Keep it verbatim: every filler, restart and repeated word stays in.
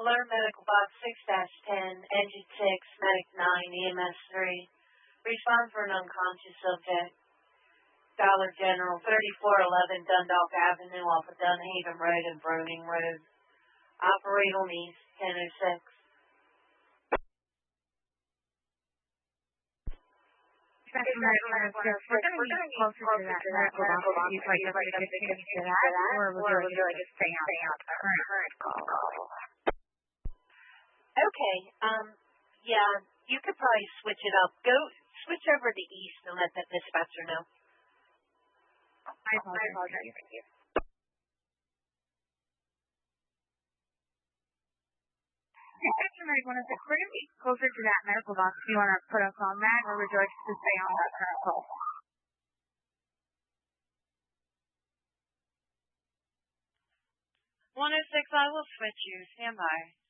Alert Medical Box six ten, Engine six, Medic nine, E M S three. Respond for an unconscious subject. Dollar General, thirty-four eleven Dundalk Avenue off of Dunhaven Road and Broning Road. Operate on East ten oh six. We're going to be closer to that medical box. You'd like us to continue to that, or would you like to stay on the current call? Okay, um, yeah, you could probably switch it up. Go, switch over to East and let that dispatcher know. I apologize. Thank you. Dispatcher might want us to we're going to be closer to that medical box. Do you want to put us on that, or would you like us to stay on that current call? one oh six, I will switch you. Stand by.